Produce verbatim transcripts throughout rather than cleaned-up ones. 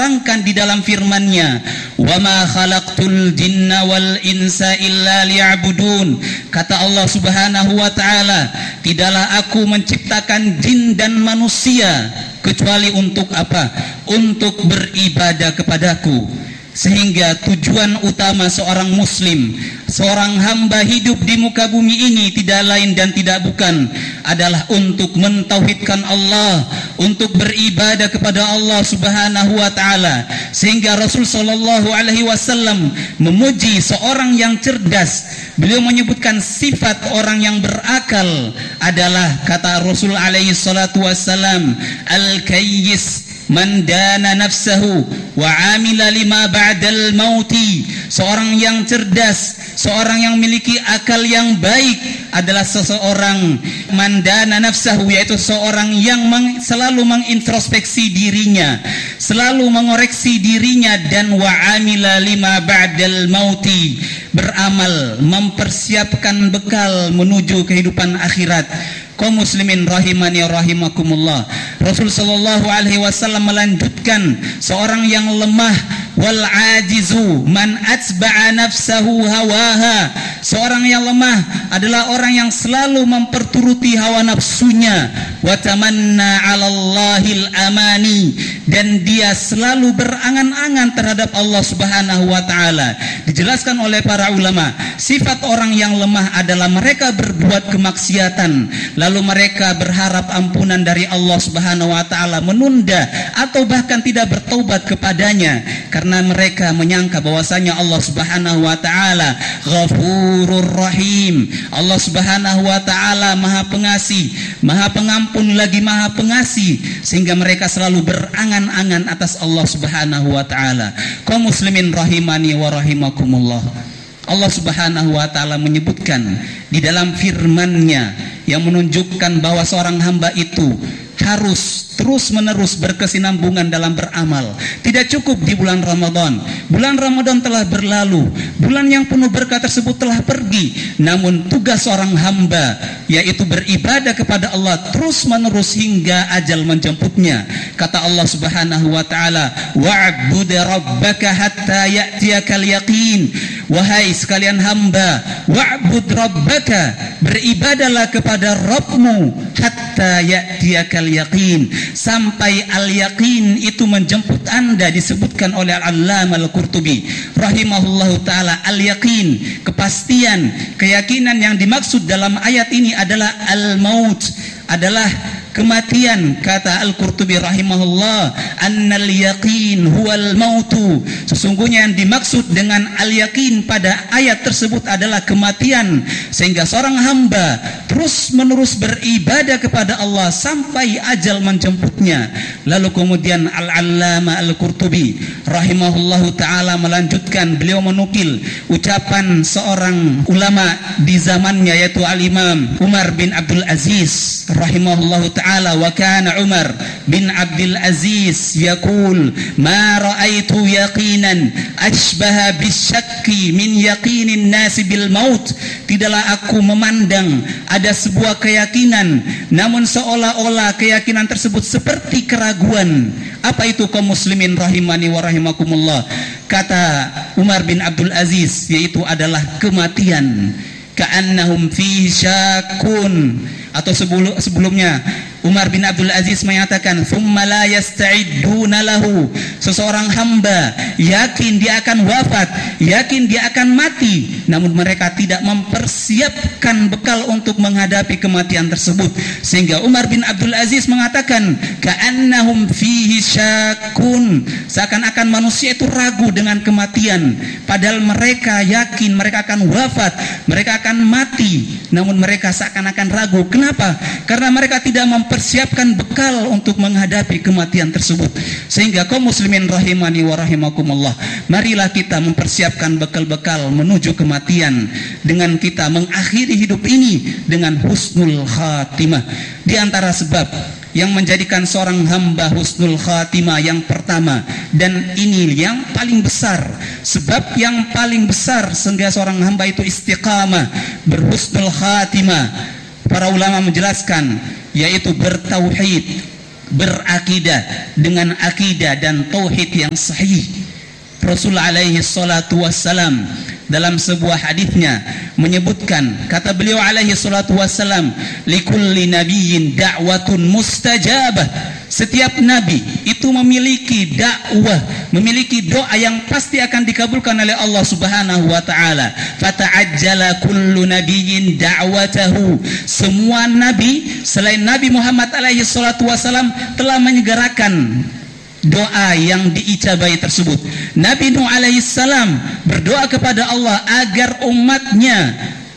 terangkan di dalam firman-Nya, "Wa ma khalaqtul jinna wal insa illa liya'budun." Kata Allah Subhanahu wa taala, tidaklah aku menciptakan jin dan manusia kecuali untuk apa? Untuk beribadah kepadaku. Sehingga tujuan utama seorang muslim, seorang hamba hidup di muka bumi ini tidak lain dan tidak bukan adalah untuk mentauhidkan Allah, untuk beribadah kepada Allah Subhanahu wa taala. Sehingga Rasul sallallahu alaihi wasallam memuji seorang yang cerdas. Beliau menyebutkan sifat orang yang berakal adalah, kata Rasul alaihi salatu wasallam, al-kayyis man dana nafsahu wa amila lima ba'dal mauti. Seorang yang cerdas, seorang yang memiliki akal yang baik adalah seseorang man dana nafsahu, yaitu seorang yang meng, selalu mengintrospeksi dirinya, selalu mengoreksi dirinya, dan wa amila lima ba'dal mauti, beramal mempersiapkan bekal menuju kehidupan akhirat. Kaum muslimin rahimani rahimakumullah, Rasul sallallahu alaihi wasallam melanjutkan, seorang yang lemah, wal ajizu man atba'a nafsahu hawaha. Seorang yang lemah adalah orang yang selalu memperturuti hawa nafsunya, wa tamanna 'alallahil amani, dan dia selalu berangan-angan terhadap Allah Subhanahu wa taala. Dijelaskan oleh para ulama, sifat orang yang lemah adalah mereka berbuat kemaksiatan, lalu mereka berharap ampunan dari Allah Subhanahu wa taala, menunda atau bahkan tidak bertaubat kepadanya karena mereka menyangka bahwasanya Allah Subhanahu wa taala Ghafurur Rahim. Allah Subhanahu wa taala Maha Pengasih, Maha Pengampun lagi Maha Pengasih, sehingga mereka selalu berangan-angan atas Allah Subhanahu wa taala. Kaum muslimin rahimani wa rahimakumullah, Allah Subhanahu wa taala menyebutkan di dalam firman-Nya yang menunjukkan bahwa seorang hamba itu harus terus-menerus berkesinambungan dalam beramal. Tidak cukup di bulan Ramadan. Bulan Ramadan telah berlalu, bulan yang penuh berkah tersebut telah pergi. Namun tugas seorang hamba yaitu beribadah kepada Allah terus-menerus hingga ajal menjemputnya. Kata Allah Subhanahu wa taala, "Wa'bud rabbaka hatta ya'tiyakal yaqin." Wahai sekalian hamba, wa'bud rabbaka, beribadahlah kepada Rabbmu hatta ya'tiyakal yaqin, sampai al-yaqin itu menjemput Anda. Disebutkan oleh Al-Allamah Al-Qurtubi rahimahullahu taala, al-yaqin, kepastian, keyakinan yang dimaksud dalam ayat ini adalah al-maut, adalah kematian. Kata Al-Qurtubi rahimahullah, annal yaqin huwal mautu, sesungguhnya yang dimaksud dengan al-yaqin pada ayat tersebut adalah kematian. Sehingga seorang hamba terus menerus beribadah kepada Allah sampai ajal menjemputnya. Lalu kemudian Al-Allamah Al-Qurtubi rahimahullahu taala melanjutkan, beliau menukil ucapan seorang ulama di zamannya, yaitu Al-Imam Umar bin Abdul Aziz rahimahullahu taala ta'ala, wa kana Umar bin Abdul Aziz yaqul ma ra'aitu yaqinan ashbaha bisyakki min yaqinin nasi bil maut. Tidaklah aku memandang ada sebuah keyakinan namun seolah-olah keyakinan tersebut seperti keraguan. Apa itu kaum muslimin rahimani wa rahimakumullah? Kata Umar bin Abdul Aziz, yaitu adalah kematian. Ka'annahum fi syakun, atau sebelum, sebelumnya Umar bin Abdul Aziz menyatakan, "Tsumma la yasta'idduna lahu." Seseorang hamba yakin dia akan wafat, yakin dia akan mati, namun mereka tidak mempersiapkan bekal untuk menghadapi kematian tersebut. Sehingga Umar bin Abdul Aziz mengatakan, "Ka'annahum fihi syakun." Seakan-akan manusia itu ragu dengan kematian, padahal mereka yakin mereka akan wafat, mereka akan mati, namun mereka seakan-akan ragu. Kenapa? Karena mereka tidak mempersiapkan persiapkan bekal untuk menghadapi kematian tersebut. Sehingga kaum muslimin rahimani wa rahimakumullah, marilah kita mempersiapkan bekal-bekal menuju kematian dengan kita mengakhiri hidup ini dengan husnul khatimah. Di antara sebab yang menjadikan seorang hamba husnul khatimah yang pertama, dan ini yang paling besar, sebab yang paling besar sehingga seorang hamba itu istiqamah, berhusnul khatimah, para ulama menjelaskan, yaitu bertauhid. berakidah dengan akidah dan tauhid yang sahih. Rasul alaihi salatu wassalam dalam sebuah hadisnya menyebutkan, kata beliau alaihi salatu wassalam, likulli nabiyyin da'watun mustajabah. Setiap nabi itu memiliki dakwah, memiliki doa yang pasti akan dikabulkan oleh Allah Subhanahu wa taala. Fata'ajjala kullu nabiyyin da'watahu. Semua nabi selain Nabi Muhammad alaihi salatu wasallam telah menyegerakan doa yang diijabai tersebut. Nabi Nuh alaihi salam berdoa kepada Allah agar umatnya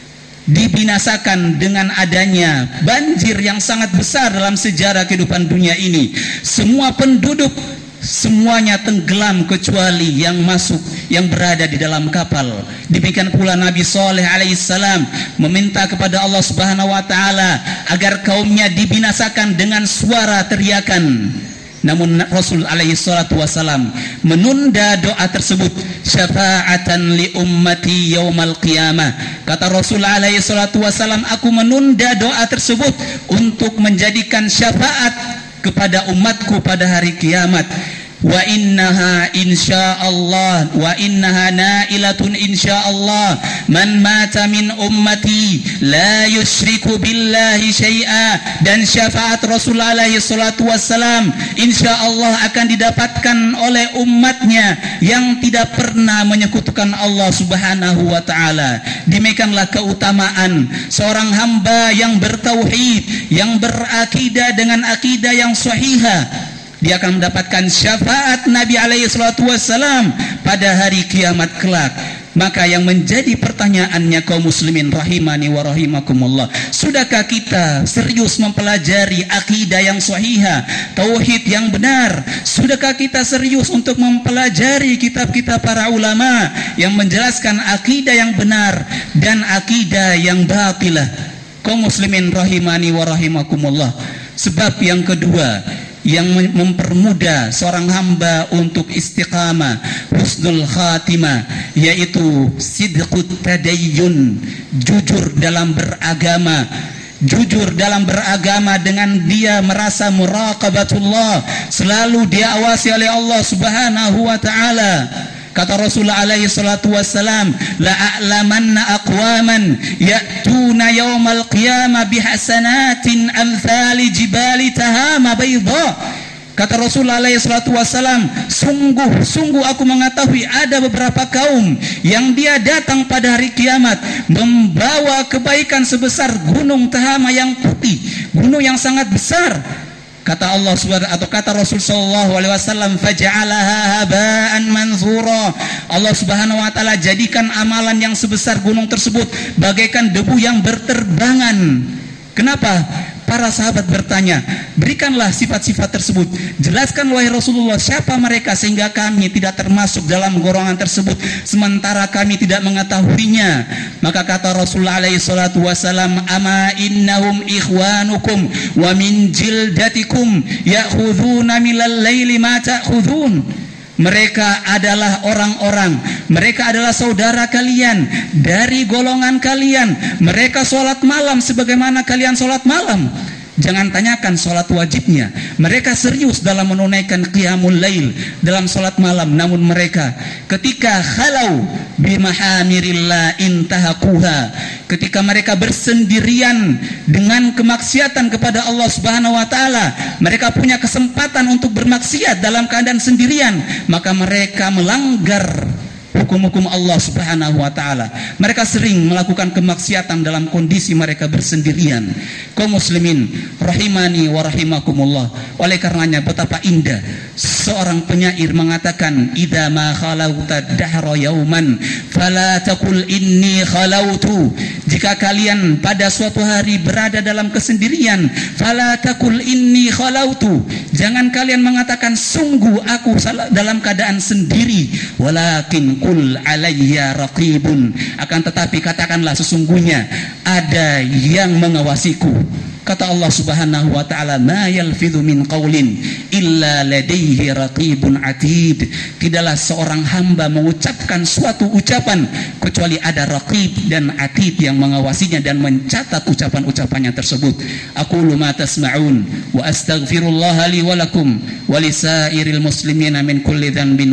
dibinasakan dengan adanya banjir yang sangat besar dalam sejarah kehidupan dunia ini. Semua penduduk semuanya tenggelam kecuali yang masuk, yang berada di dalam kapal. Demikian pula Nabi Saleh alaihissalam meminta kepada Allah Subhanahu wa taala agar kaumnya dibinasakan dengan suara teriakan. Namun Rasul alaihi salatu wasalam menunda doa tersebut, syafa'atan li ummati yaumal qiyamah. Kata Rasul alaihi salatu wasalam, aku menunda doa tersebut untuk menjadikan syafaat kepada umatku pada hari kiamat. Wa innaha insyaallah wa innaha nailatun insyaallah man mata min ummati la yusyriku billahi syai'a. Dan syafaat Rasul alaihi salatu wassalam insyaallah akan didapatkan oleh umatnya yang tidak pernah menyekutukan Allah Subhanahu wa taala. Demikianlah keutamaan seorang hamba yang bertauhid, yang berakidah dengan akidah yang sahihah. Dia akan mendapatkan syafaat Nabi alaihi salatu wassalam pada hari kiamat kelak. Maka yang menjadi pertanyaannya kaum muslimin rahimani wa rahimakumullah, sudahkah kita serius mempelajari akidah yang sahihah, tauhid yang benar? Sudahkah kita serius untuk mempelajari kitab-kitab para ulama yang menjelaskan akidah yang benar dan akidah yang batilah? Kaum muslimin rahimani wa rahimakumullah. Sebab yang kedua yang mempermudah seorang hamba untuk istiqamah, husnul khatimah, yaitu sidqut tadayyun, jujur dalam beragama. Jujur dalam beragama dengan dia merasa muraqabatullah, selalu diawasi oleh Allah Subhanahu wa taala. Kata Rasulullah alaihi salatu wassalam, la a'lamanna aqwaman ya'tuna yawmal qiyamah bihasanatin amthali jibali tahama bayda. Kata Rasulullah alaihi salatu wassalam, sungguh sungguh aku mengetahui ada beberapa kaum yang dia datang pada hari kiamat membawa kebaikan sebesar gunung Tahama yang putih, gunung yang sangat besar. Kata Allah Subhanahu atau kata Rasul sallallahu alaihi wasallam, faja'alaha haba'an manthura. Allah Subhanahu wa taala jadikan amalan yang sebesar gunung tersebut bagaikan debu yang berterbangan. Kenapa? Para sahabat bertanya, berikanlah sifat-sifat tersebut. Jelaskan wahai Rasulullah, siapa mereka sehingga kami tidak termasuk dalam golongan tersebut sementara kami tidak mengetahuinya. Maka kata Rasulullah alaihi salatu wasalam, ama innahum ikhwanukum wa min jildatikum ya'khudhuna minal laili ma ta'khudhun. Mereka adalah orang-orang, mereka adalah saudara kalian dari golongan kalian. Mereka sholat malam sebagaimana kalian sholat malam. Jangan tanyakan sholat wajibnya. Mereka serius dalam menunaikan qiyamul lail, dalam sholat malam. Namun mereka ketika khalau bimahamirillah intahakuha, ketika mereka bersendirian dengan kemaksiatan kepada Allah Subhanahu wa taala, mereka punya kesempatan untuk bermaksiat dalam keadaan sendirian, maka mereka melanggar hukum-hukum Allah Subhanahu wa taala. Mereka sering melakukan kemaksiatan dalam kondisi mereka bersendirian. Kaum muslimin rahimani wa rahimakumullah. Oleh karenanya betapa indah seorang penyair mengatakan, idza ma khalauta dahra yauman fala taqul inni khalautu. Jika kalian pada suatu hari berada dalam kesendirian, fala taqul inni khalautu. Jangan kalian mengatakan sungguh aku dalam keadaan sendiri, walakin qul alayya raqibun. Akan tetapi katakanlah sesungguhnya ada yang mengawasiku. Kata Allah Subhanahu wa taala, "Ma yalfidhu min qaulin illa ladaihi raqibun atid." Tidaklah seorang hamba mengucapkan suatu ucapan kecuali ada raqib dan atid yang mengawasinya dan mencatat ucapan-ucapannya tersebut. Aqulu ma tasma'un wa astaghfirullah li wa lakum wa lisairil muslimina min kulli dhanbin